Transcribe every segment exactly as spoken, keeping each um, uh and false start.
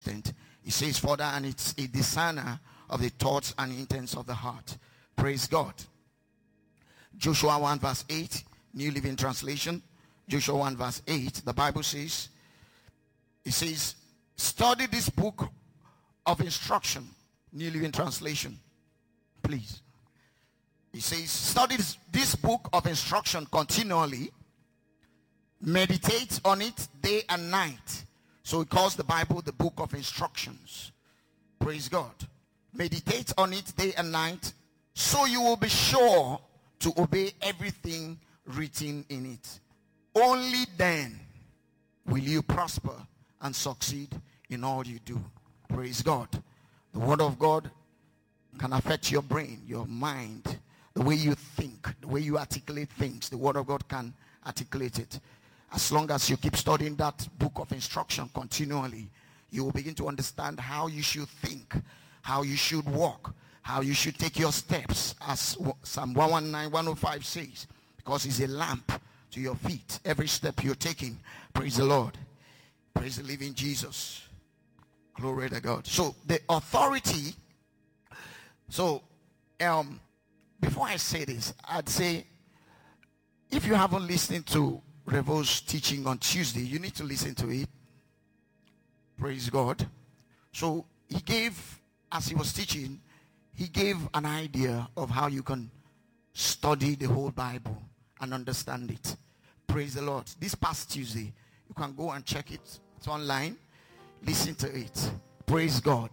consistent. It says further, and it's a discerner of the thoughts and intents of the heart. Praise God. Joshua one verse eight, New Living Translation. Joshua one verse eight, the Bible says, it says, study this book of instruction. New Living Translation, please. It says, study this, this book of instruction continually. Meditate on it day and night. So it calls the Bible the book of instructions. Praise God. Meditate on it day and night, so you will be sure to obey everything written in it. Only then will you prosper and succeed in all you do. Praise God. The word of God can affect your brain, your mind, the way you think, the way you articulate things. The word of God can articulate it. As long as you keep studying that book of instruction continually, you will begin to understand how you should think, how you should walk, how you should take your steps, as Psalm one nineteen, one oh five says, because it's a lamp to your feet. Every step you're taking, praise the Lord. Praise the living Jesus. Glory to God. So the authority, so um, before I say this, I'd say, if you haven't listened to Revo's teaching on Tuesday, you need to listen to it. Praise God. So he gave, as he was teaching, he gave an idea of how you can study the whole Bible and understand it. Praise the Lord. This past Tuesday, you can go and check it. It's online. Listen to it. Praise God.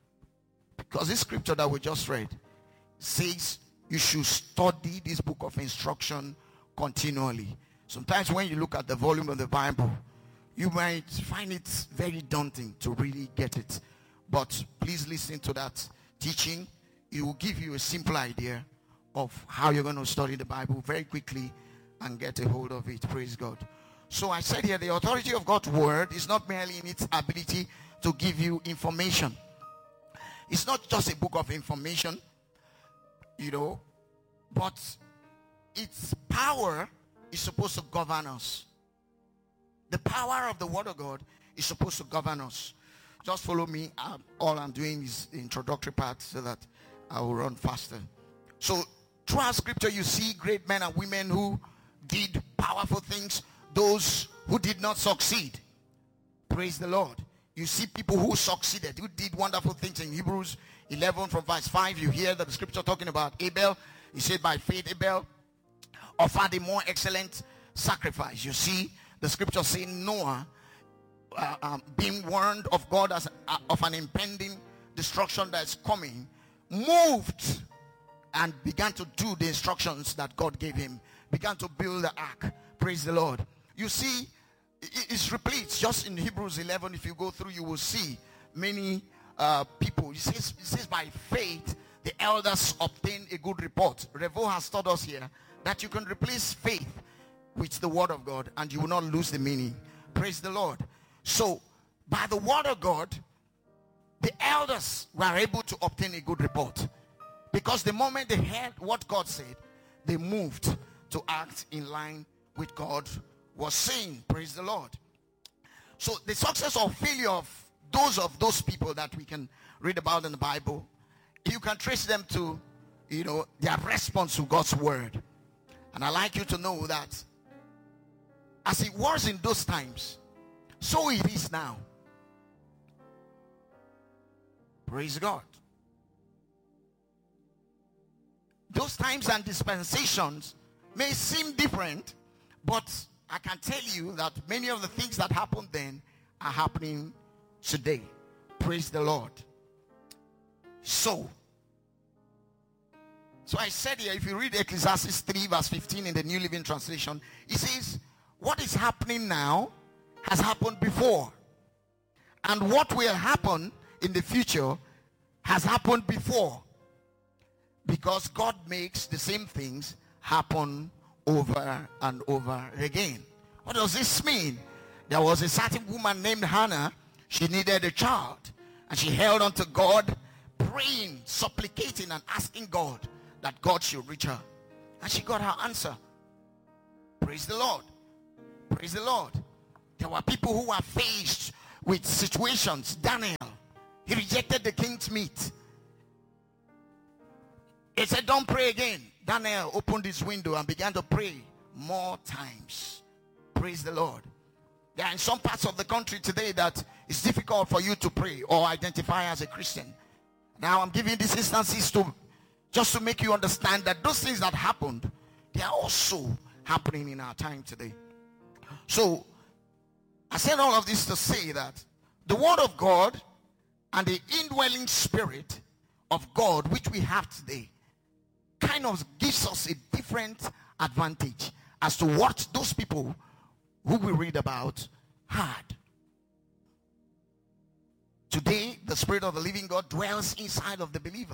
Because this scripture that we just read says you should study this book of instruction continually. Sometimes when you look at the volume of the Bible, you might find it very daunting to really get it. But please listen to that teaching. It will give you a simple idea of how you're going to study the Bible very quickly and get a hold of it. Praise God. So I said here, the authority of God's word is not merely in its ability to give you information. It's not just a book of information, you know, but its power is supposed to govern us. The power of the word of God is supposed to govern us. Just follow me. Um, all I'm doing is the introductory part so that I will run faster. So throughout scripture, you see great men and women who did powerful things, those who did not succeed. Praise the Lord. You see people who succeeded, who did wonderful things. In Hebrews eleven from verse five, you hear the scripture talking about Abel. He said, by faith Abel offered a more excellent sacrifice. You see the scripture saying Noah, uh, um, being warned of God as uh, of an impending destruction that is coming, moved and began to do the instructions that God gave him, began to build the ark. Praise the Lord. You see, it's replete. Just in Hebrews eleven, if you go through, you will see many uh, people. It says, it says by faith the elders obtained a good report. Revo has taught us here that you can replace faith with the word of God and you will not lose the meaning. Praise the Lord. So by the word of God, the elders were able to obtain a good report, because the moment they heard what God said, they moved to act in line with God was saying. Praise the Lord. So the success or failure of those of those people that we can read about in the Bible, you can trace them to, you know, their response to God's word. And I like you to know that as it was in those times, so it is now. Praise God. Those times and dispensations may seem different, but I can tell you that many of the things that happened then are happening today. Praise the Lord. So, so I said here, if you read Ecclesiastes three verse fifteen in the New Living Translation, it says, what is happening now has happened before. And what will happen in the future has happened before. Because God makes the same things happen over and over again. What does this mean? There was a certain woman named Hannah. She needed a child. And she held on to God, praying, supplicating, and asking God that God should reach her. And she got her answer. Praise the Lord. Praise the Lord. There were people who were faced with situations. Daniel, he rejected the king's meat. He said, don't pray again. Daniel opened his window and began to pray more times. Praise the Lord. There are in some parts of the country today that it's difficult for you to pray or identify as a Christian. Now I'm giving these instances to just to make you understand that those things that happened, they are also happening in our time today. So I said all of this to say that the word of God and the indwelling spirit of God which we have today kind of gives us a different advantage as to what those people who we read about had. Today, the Spirit of the living God dwells inside of the believer.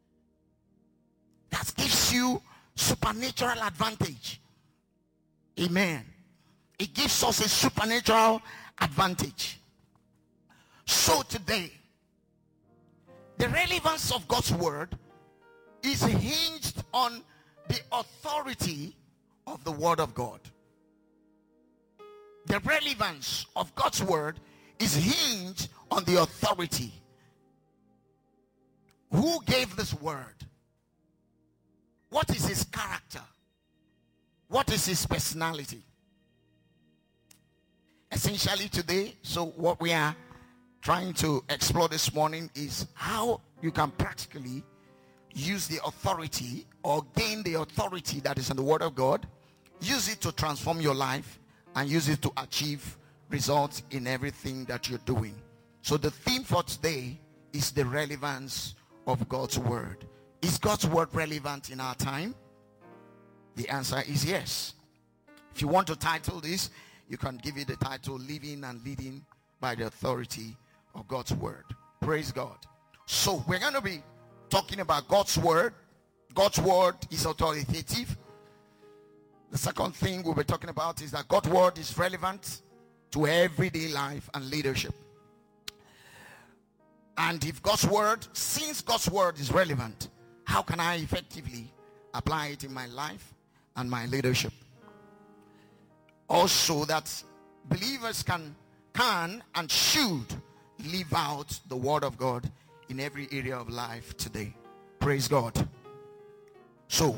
That gives you supernatural advantage. Amen. It gives us a supernatural advantage. So today, the relevance of God's word is hinged on the authority of the word of God. The relevance of God's word is hinged on the authority. Who gave this word? What is his character? What is his personality? Essentially today, so what we are trying to explore this morning is how you can practically use the authority or gain the authority that is in the word of God, use it to transform your life, and use it to achieve results in everything that you're doing. So the theme for today is the relevance of God's word. Is God's word relevant in our time? The answer is yes. If you want to title this, you can give it the title, Living and Leading by the Authority of God's word. Praise God. So we're going to be talking about God's word. God's word is authoritative. The second thing we'll be talking about is that God's word is relevant to everyday life and leadership. And if God's word, since God's word is relevant, how can I effectively apply it in my life and my leadership? Also, that believers can, can and should live out the word of God in every area of life today. Praise God. So,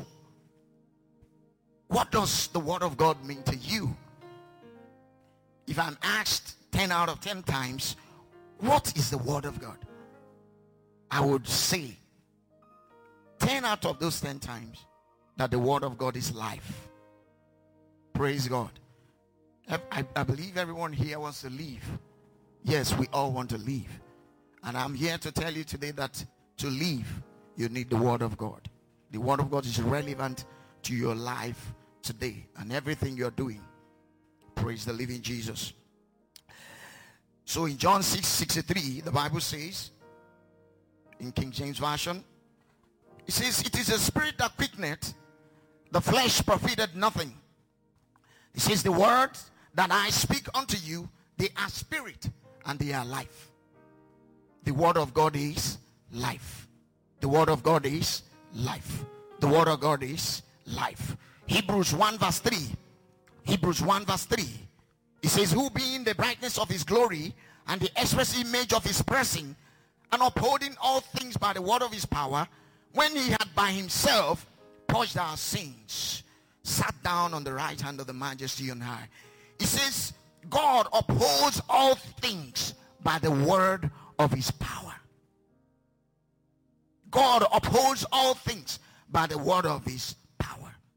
what does the word of God mean to you? If I'm asked ten out of ten times, what is the word of God? I would say ten out of those ten times that the word of God is life. Praise God. I, I believe everyone here wants to live. Yes, we all want to live. And I'm here to tell you today that to live, you need the word of God. The word of God is relevant to your life today and everything you're doing. Praise the living Jesus. So in John six sixty-three, the Bible says, in King James Version, it says, it is the spirit that quickeneth, the flesh profited nothing. It says, the words that I speak unto you, they are spirit and they are life. The word of God is life. The word of God is life. The word of God is life. Hebrews one verse three. Hebrews one verse three. It says, who being the brightness of his glory and the express image of his person, and upholding all things by the word of his power, when he had by himself purged our sins, sat down on the right hand of the majesty on high. It says, God upholds all things by the word of his power. God upholds all things by the word of his power.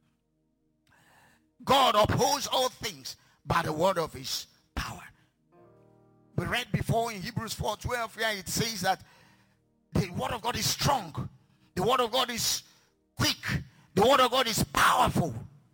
God upholds all things by the word of his power. We read before in Hebrews four twelve where it says that the word of God is strong. The word of God is quick. The word of God is powerful.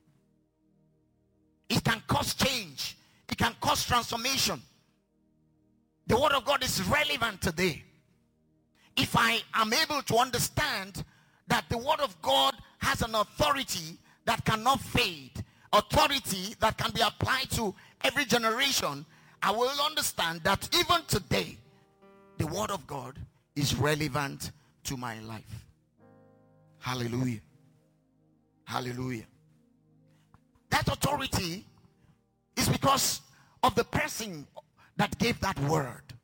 It can cause change. It can cause transformation. The word of God is relevant today. If I am able to understand that the word of God has an authority that cannot fade, authority that can be applied to every generation, I will understand that even today, the word of God is relevant to my life. Hallelujah. Hallelujah. That authority is because of the person that gave that word.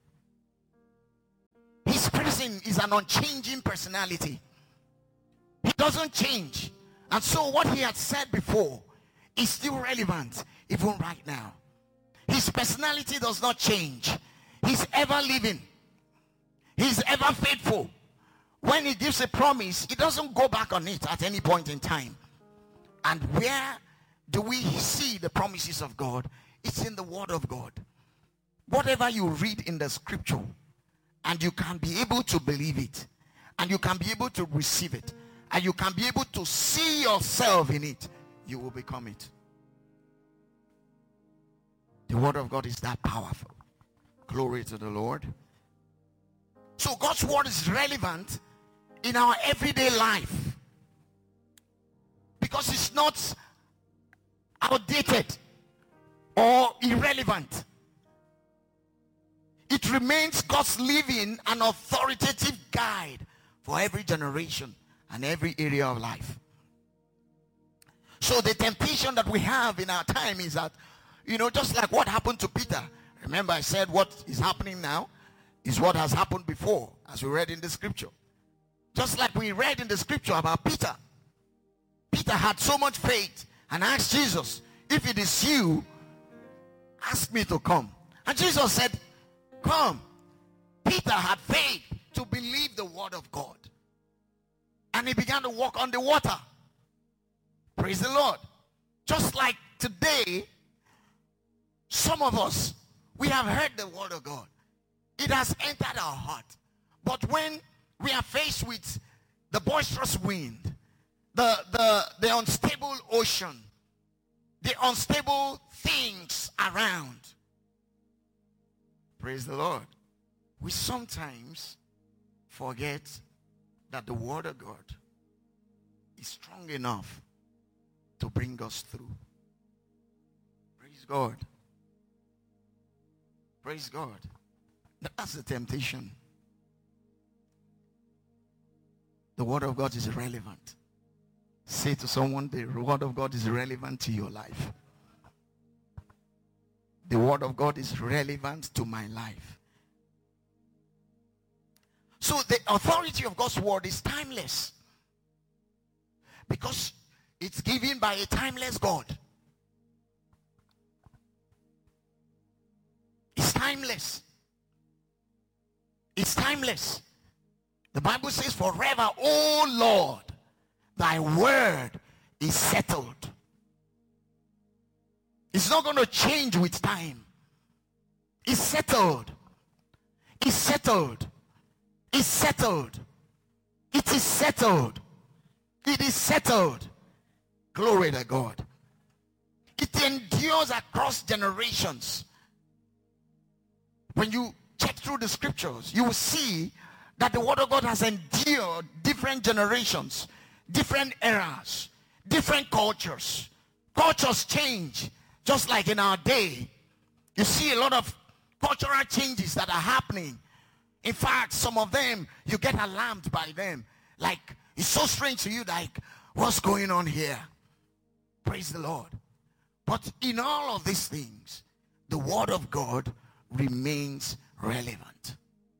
person is an unchanging personality. He doesn't change. And so what he had said before is still relevant even right now. His personality does not change. He's ever living. He's ever faithful. When he gives a promise, he doesn't go back on it at any point in time. And where do we see the promises of God? It's in the Word of God. Whatever you read in the scripture, and you can be able to believe it, and you can be able to receive it, and you can be able to see yourself in it, you will become it. The Word of God is that powerful. Glory to the Lord. So God's Word is relevant in our everyday life, because it's not outdated or irrelevant. It remains God's living and authoritative guide for every generation and every area of life. So the temptation that we have in our time is that, you know, just like what happened to Peter. Remember, I said what is happening now is what has happened before, as we read in the scripture. Just like we read in the scripture about Peter. Peter had so much faith and asked Jesus, if it is you, ask me to come. And Jesus said, come. Peter had faith to believe the word of God. And he began to walk on the water. Praise the Lord. Just like today, some of us, we have heard the word of God. It has entered our heart. But when we are faced with the boisterous wind, the, the, the unstable ocean, the unstable things around, praise the Lord, we sometimes forget that the word of God is strong enough to bring us through. Praise God. Praise God. That's the temptation. The word of God is relevant. Say to someone, the word of God is relevant to your life. The word of God is relevant to my life. So the authority of God's word is timeless, because it's given by a timeless God. It's timeless. It's timeless. The Bible says, forever, O Lord, thy word is settled. It's not going to change with time. It's settled. It's settled. It's settled. It is settled. It is settled. Glory to God. It endures across generations. When you check through the scriptures, you will see that the word of God has endured different generations, different eras, different cultures. Cultures change, just like in our day. You see a lot of cultural changes that are happening. In fact, some of them, you get alarmed by them. Like, it's so strange to you, like, what's going on here? Praise the Lord. But in all of these things, the word of God remains relevant.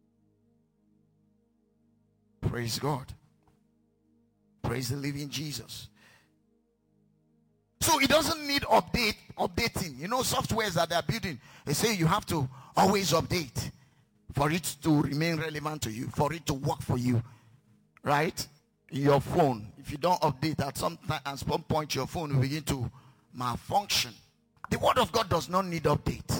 Praise God. Praise the living Jesus. So it doesn't need update, updating. You know, softwares that they're building, they say you have to always update for it to remain relevant to you, for it to work for you. Right? In your phone, if you don't update, at some time, at some point your phone will begin to malfunction. The word of God does not need update.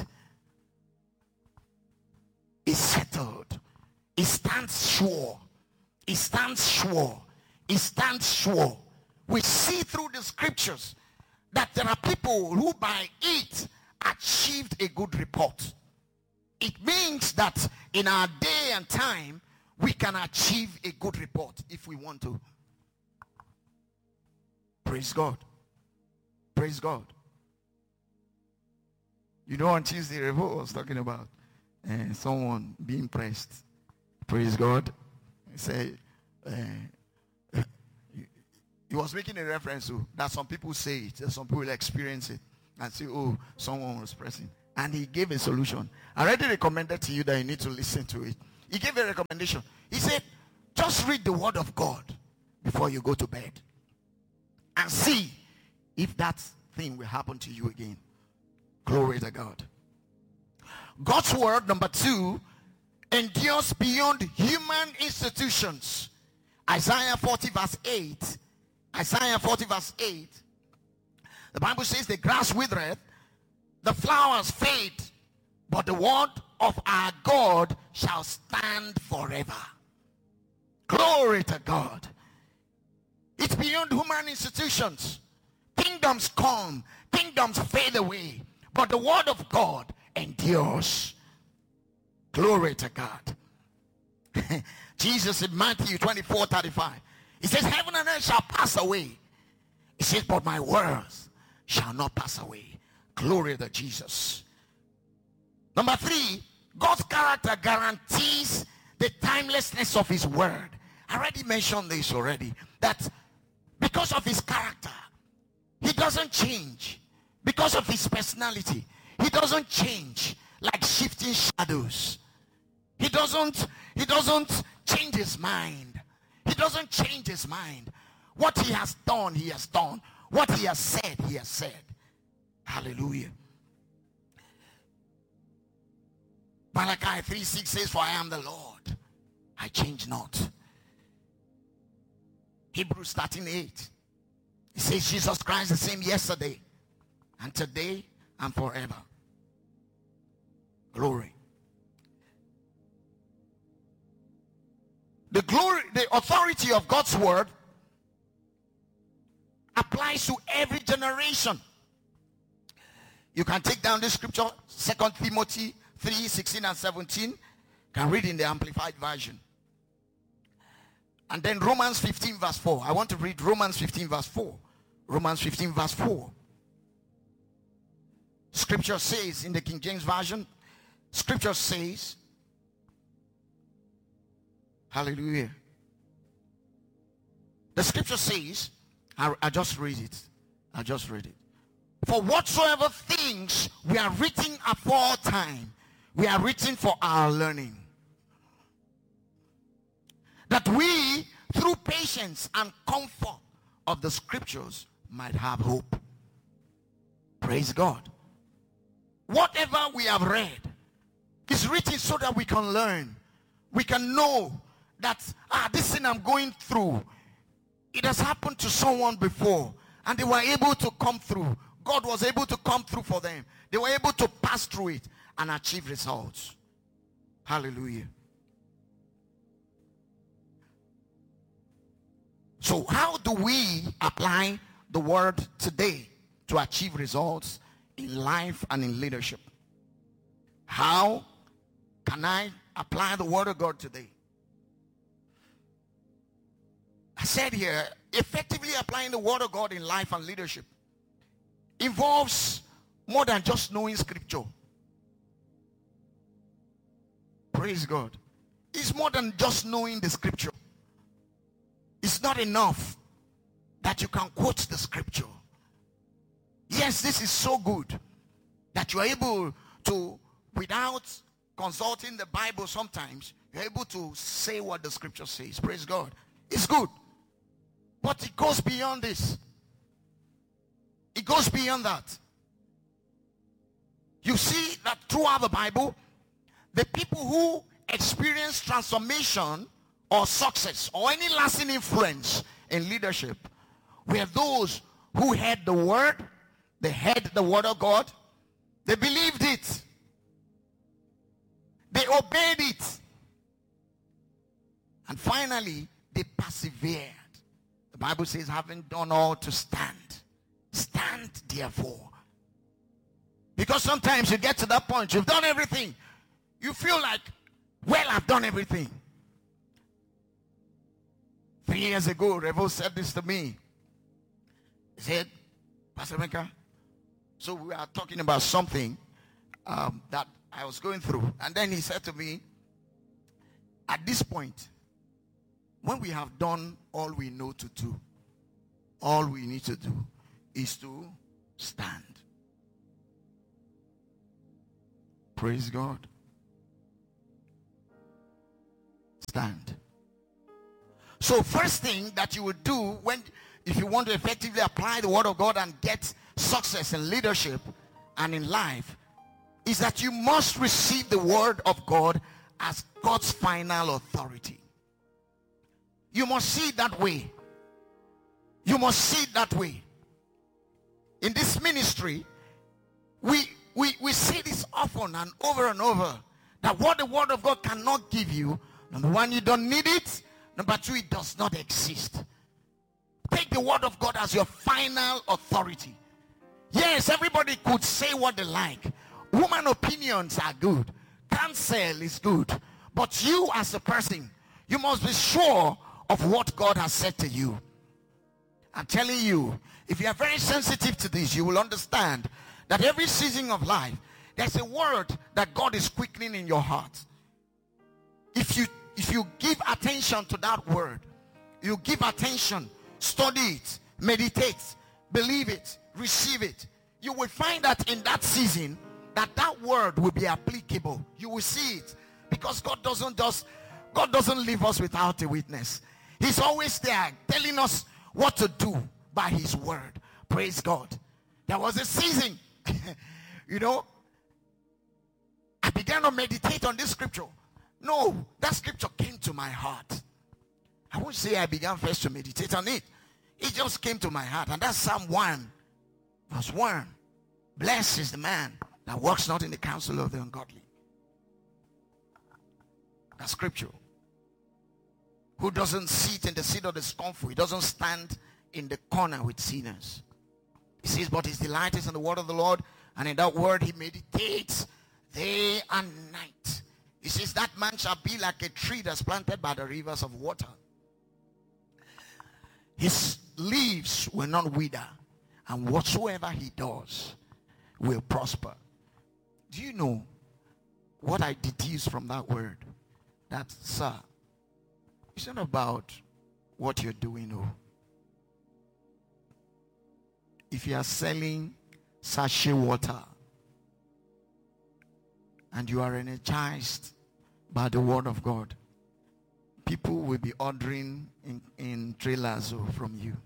It's settled. It stands sure. It stands sure. It stands sure. We see through the scriptures that there are people who by it achieved a good report. It means that in our day and time, we can achieve a good report if we want to. Praise God. Praise God. You know, on Tuesday, Revo was talking about uh, someone being pressed. Praise God. He said, uh, he was making a reference to that some people say it, that some people experience it and say, oh, someone was pressing. And he gave a solution. I already recommended to you that you need to listen to it. he gave a recommendation. He said, just read the word of God before you go to bed and see if that thing will happen to you again. Glory to God. God's word, number two, endures beyond human institutions. Isaiah forty verse eight. Isaiah forty verse eight. The Bible says the grass withereth, the flowers fade, but the word of our God shall stand forever. Glory to God. It's beyond human institutions. Kingdoms come, kingdoms fade away, but the word of God endures. Glory to God. Jesus in Matthew twenty-four thirty-five, he says, heaven and earth shall pass away. He says, but my words shall not pass away. Glory to Jesus. Number three, God's character guarantees the timelessness of his word. I already mentioned this already, that because of his character, he doesn't change. Because of his personality, he doesn't change like shifting shadows. He doesn't, he doesn't change his mind. He doesn't change his mind. What he has done, he has done. What he has said, he has said. Hallelujah. Malachi three six says, for I am the Lord, I change not. Hebrews thirteen eight, it says Jesus Christ the same yesterday and today and forever. Glory. The glory, the authority of God's word applies to every generation. You can take down this scripture, Second Timothy three sixteen and seventeen. You can read in the Amplified Version. And then Romans fifteen verse four. I want to read Romans fifteen verse four. Romans fifteen verse four. Scripture says in the King James Version, Scripture says, hallelujah. The scripture says, I, I just read it. I just read it. For whatsoever things we are written aforetime, we are written for our learning, that we, through patience and comfort of the scriptures, might have hope. Praise God. Whatever we have read is written so that we can learn. We can know that, ah, this thing I'm going through, it has happened to someone before, and they were able to come through. God was able to come through for them. They were able to pass through it and achieve results. Hallelujah. So how do we apply the word today to achieve results in life and in leadership? How can I apply the word of God today? I said here, effectively applying the word of God in life and leadership involves more than just knowing scripture. Praise God. It's more than just knowing the scripture. It's not enough that you can quote the scripture. Yes, this is so good that you are able to, without consulting the Bible sometimes, you're able to say what the scripture says. Praise God. It's good. But it goes beyond this. It goes beyond that. You see that throughout the Bible, the people who experience transformation or success or any lasting influence in leadership were those who heard the word, they heard the word of God, they believed it, they obeyed it, and finally they persevered. The Bible says, having done all to stand, stand therefore. Because sometimes you get to that point, you've done everything, you feel like, well, I've done everything. Three years ago, Revo said this to me. He said, Pastor Mecca, so we are talking about something um, that I was going through. And then he said to me, at this point, when we have done all we know to do, all we need to do is to stand. Praise God. understand. So first thing that you would do when, if you want to effectively apply the word of God and get success in leadership and in life, is that you must receive the word of God as God's final authority. You must see it that way. You must see it that way. In this ministry, we, we, we say this often and over and over, that what the word of God cannot give you, number one, you don't need it. Number two, it does not exist. Take the word of God as your final authority. Yes, everybody could say what they like. Woman opinions are good. Counsel is good. But you as a person, you must be sure of what God has said to you. I'm telling you, if you are very sensitive to this, you will understand that every season of life, there's a word that God is quickening in your heart. If you if you give attention to that word, you give attention, study it, meditate, believe it, receive it, you will find that in that season, that that word will be applicable. You will see it. Because God doesn't just, God doesn't leave us without a witness. He's always there telling us what to do by his word. Praise God. There was a season, you know, I began to meditate on this scripture. No, that scripture came to my heart. I won't say I began first to meditate on it. It just came to my heart. And that's Psalm one, verse one. Blessed is the man that walks not in the counsel of the ungodly. That's scripture. Who doesn't sit in the seat of the scornful. He doesn't stand in the corner with sinners. He says, but his delight is in the word of the Lord, and in that word he meditates day and night. He says, that man shall be like a tree that's planted by the rivers of water. His leaves will not wither, and whatsoever he does will prosper. Do you know what I deduce from that word? That, sir, it's not about what you're doing. No. If you are selling sachet water and you are energized by the word of God, people will be ordering in, in trailers from you.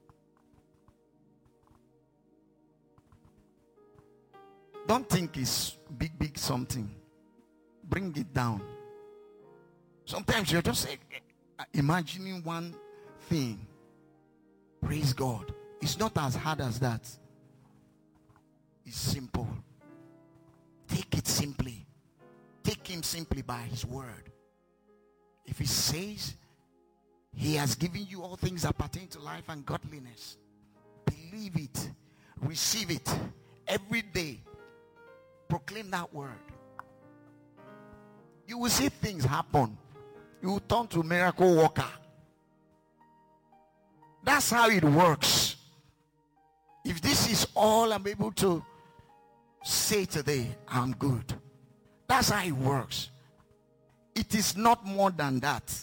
Don't think it's big, big something. Bring it down. Sometimes you're just imagining one thing. Praise God. It's not as hard as that. It's simple. Take it simply. Take him simply by his word. If he says he has given you all things that pertain to life and godliness, believe it. Receive it. Every day, proclaim that word. You will see things happen. You will turn to a miracle worker. That's how it works. If this is all I'm able to say today, I'm good. That's how it works. It is not more than that.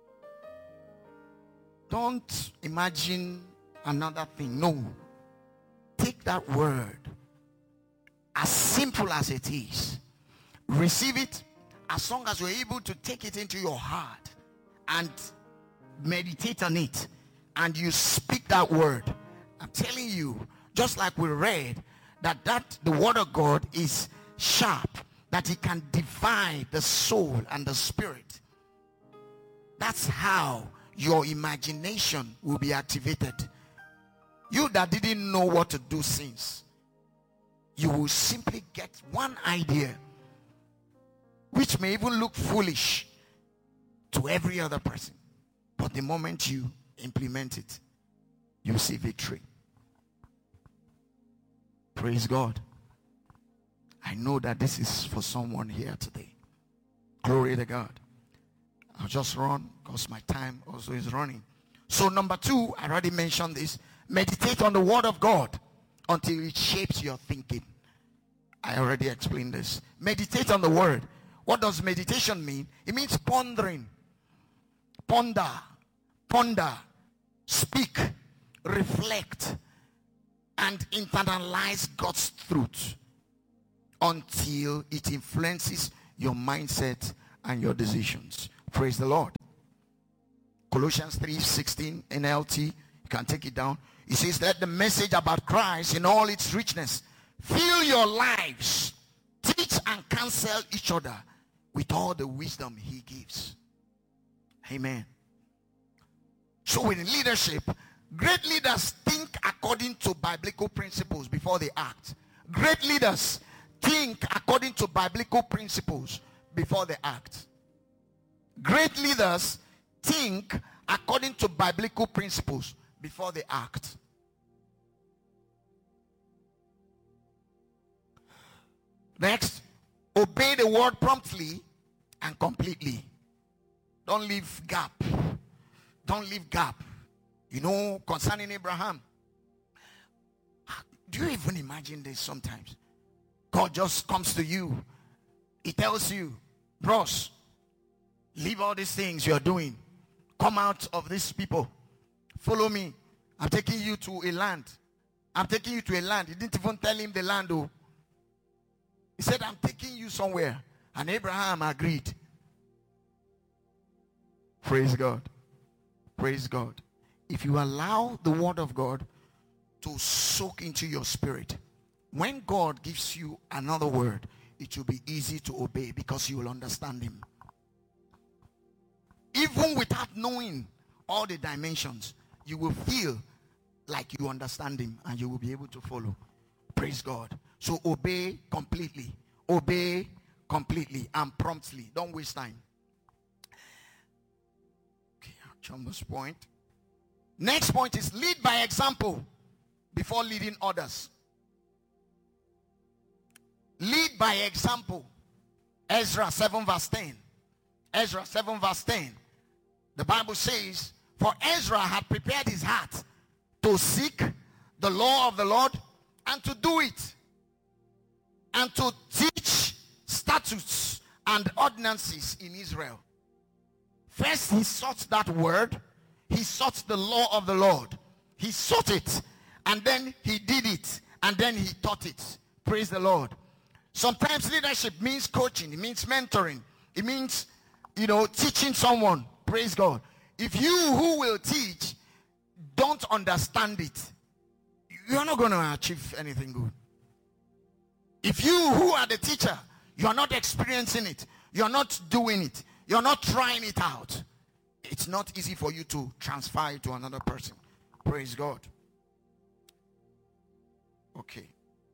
Don't imagine another thing. No. Take that word, as simple as it is. Receive it as long as you're able to take it into your heart and meditate on it. And you speak that word. I'm telling you, just like we read, that, that the word of God is sharp, that it can divide the soul and the spirit. That's how your imagination will be activated. You that didn't know what to do since, you will simply get one idea, which may even look foolish to every other person. But the moment you implement it, you see victory. Praise God. I know that this is for someone here today. Glory to God. I'll just run because my time also is running. So number two, I already mentioned this. Meditate on the word of God until it shapes your thinking. I already explained this. Meditate on the word. What does meditation mean? It means pondering. Ponder. Ponder. Speak. Reflect. And internalize God's truth until it influences your mindset and your decisions. Praise the Lord. Colossians three sixteen N L T. You can take it down. It says, let the message about Christ in all its richness fill your lives. Teach and counsel each other with all the wisdom he gives. Amen. So in leadership, great leaders think according to biblical principles before they act. Great leaders think according to biblical principles before they act. Great leaders think according to biblical principles before they act. Next, obey the word promptly and completely. Don't leave gap. Don't leave gap. You know, concerning Abraham, do you even imagine this sometimes? God just comes to you. He tells you, bros, leave all these things you're doing. Come out of these people. Follow me. I'm taking you to a land. I'm taking you to a land. He didn't even tell him the land, though. He said, I'm taking you somewhere. And Abraham agreed. Praise God. Praise God. If you allow the word of God to soak into your spirit, when God gives you another word, it will be easy to obey because you will understand him. Even without knowing all the dimensions, you will feel like you understand him and you will be able to follow. Praise God. So obey completely. Obey completely and promptly. Don't waste time. Okay, I'll jump this point. Next point is lead by example before leading others. Lead by example. Ezra seven verse ten. Ezra seven verse ten. The Bible says, for Ezra had prepared his heart to seek the law of the Lord and to do it, and to teach statutes and ordinances in Israel. First he sought that word. He sought the law of the Lord. He sought it, and then he did it, and then he taught it. Praise the Lord. Sometimes leadership means coaching. It means mentoring. It means, you know, teaching someone. Praise God. If you who will teach don't understand it, you're not going to achieve anything good. If you who are the teacher, you're not experiencing it, you're not doing it, you're not trying it out, it's not easy for you to transfer it to another person. Praise God. Okay.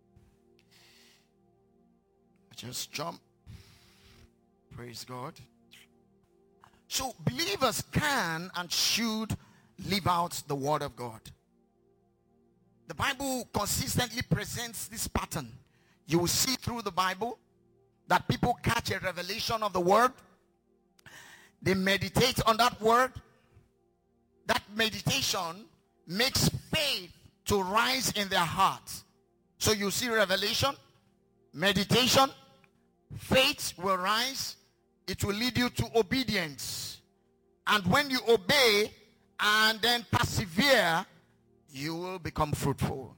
Just jump. Praise God. So believers can and should live out the word of God. The Bible consistently presents this pattern. You will see through the Bible that people catch a revelation of the word. They meditate on that word. That meditation makes faith to rise in their hearts. So you see revelation, meditation, faith will rise. It will lead you to obedience. And when you obey and then persevere, you will become fruitful.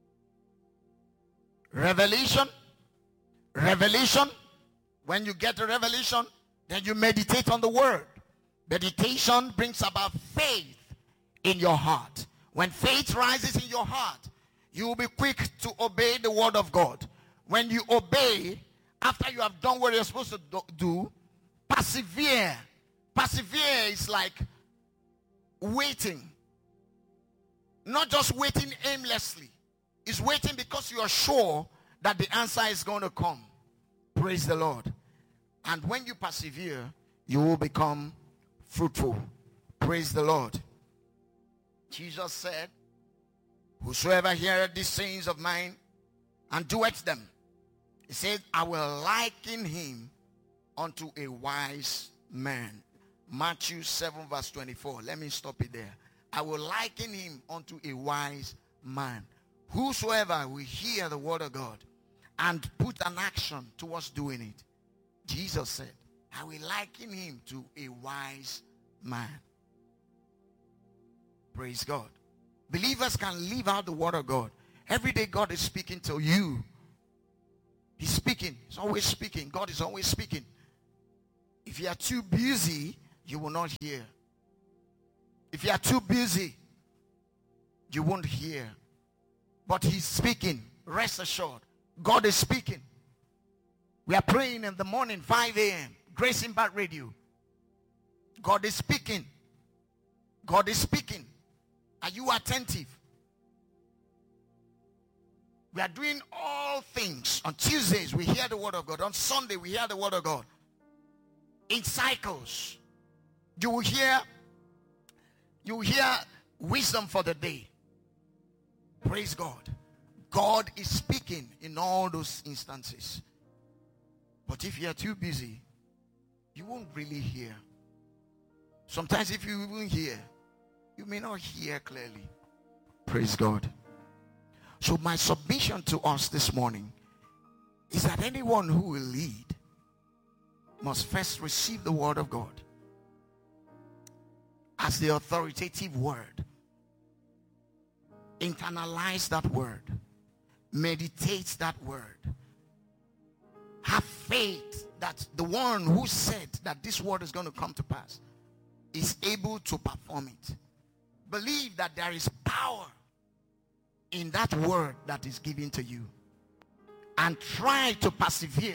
Revelation, revelation. When you get a revelation, then you meditate on the word. Meditation brings about faith in your heart. When faith rises in your heart, you will be quick to obey the word of God. When you obey, after you have done what you're supposed to do, persevere. Persevere is like waiting. Not just waiting aimlessly. It's waiting because you are sure that the answer is going to come. Praise the Lord. And when you persevere, you will become fruitful. Praise the Lord. Jesus said, whosoever heareth these sayings of mine and doeth them, he said, I will liken him unto a wise man. Matthew seven verse twenty-four. Let me stop it there. I will liken him unto a wise man. Whosoever will hear the word of God and put an action towards doing it, Jesus said, I will liken him to a wise man. Praise God. Believers can live out the word of God. Every day God is speaking to you. He's speaking. He's always speaking. God is always speaking. If you are too busy, you will not hear. If you are too busy, you won't hear. But he's speaking. Rest assured. God is speaking. We are praying in the morning, five a.m. Grace Impact Radio. God is speaking. God is speaking. Are you attentive? We are doing all things. On Tuesdays, we hear the word of God. On Sunday, we hear the word of God. In cycles, you will hear, you will hear wisdom for the day. Praise God. God is speaking in all those instances. But if you are too busy, you won't really hear. Sometimes if you even hear, you may not hear clearly. Praise God. So my submission to us this morning is that anyone who will lead must first receive the word of God as the authoritative word. Internalize that word. Meditate that word. Have faith that the one who said that this word is going to come to pass is able to perform it. Believe that there is power in that word that is given to you. And try to persevere.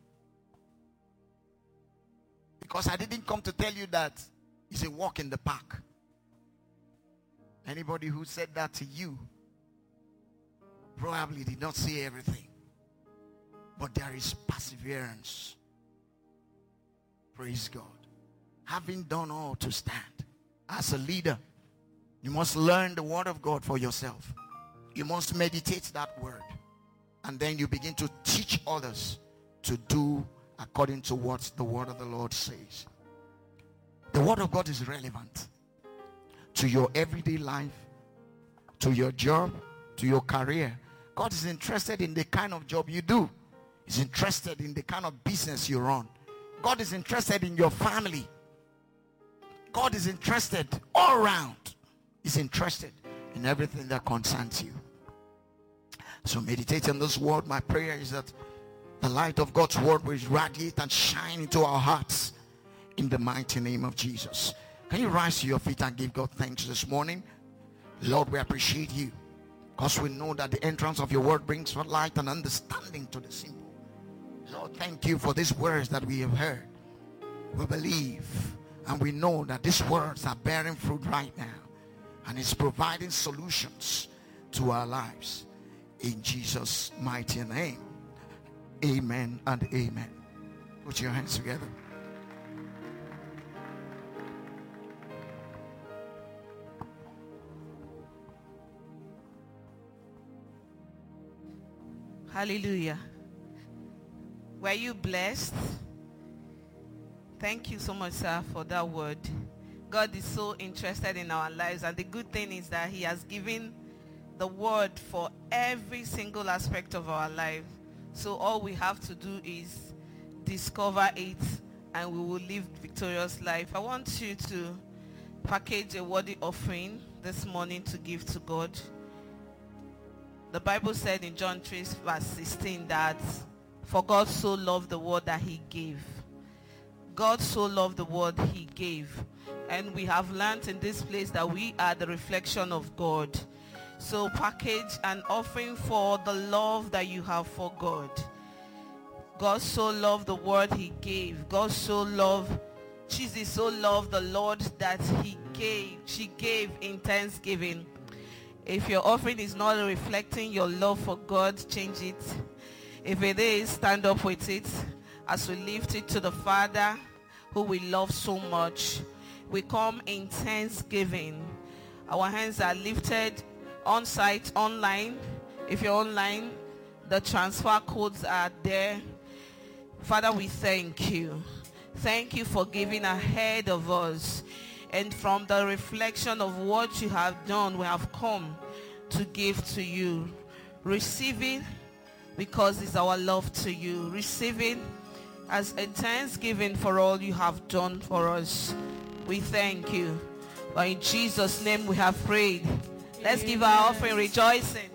Because I didn't come to tell you that it's a walk in the park. Anybody who said that to you probably did not see everything. But there is perseverance. Praise God. Having done all to stand. As a leader, you must learn the word of God for yourself. You must meditate that word. And then you begin to teach others to do according to what the word of the Lord says. The word of God is relevant to your everyday life, to your job, to your career. God is interested in the kind of job you do. He's interested in the kind of business you run. God is interested in your family. God is interested all around. He's interested in everything that concerns you. So meditate on this word. My prayer is that the light of God's word will radiate and shine into our hearts in the mighty name of Jesus. Can you rise to your feet and give God thanks this morning? Lord, we appreciate you because we know that the entrance of your word brings light and understanding to the simple. Lord, thank you for these words that we have heard. We believe and we know that these words are bearing fruit right now, and it's providing solutions to our lives. In Jesus' mighty name, amen and amen. Put your hands together. Hallelujah. Were you blessed? Thank you so much, sir, for that word. God is so interested in our lives, and the good thing is that he has given the word for every single aspect of our life. So all we have to do is discover it, and we will live victorious life. I want you to package a worthy offering this morning to give to God. The Bible said in John three verse sixteen that for God so loved the world that he gave. God so loved the world he gave. And we have learned in this place that we are the reflection of God. So package an offering for the love that you have for God. God so loved the world he gave. God so loved, Jesus so loved the Lord that he gave. She gave in thanksgiving. If your offering is not reflecting your love for God, change it. If it is, stand up with it as we lift it to the Father who we love so much. We come in thanksgiving. Our hands are lifted on site, online. If you're online, the transfer codes are there. Father, we thank you. Thank you for giving ahead of us. And from the reflection of what you have done, we have come to give to you. Receiving because it's our love to you. Receiving as a thanksgiving for all you have done for us. We thank you. But in Jesus' name we have prayed. Let's give our offering rejoicing.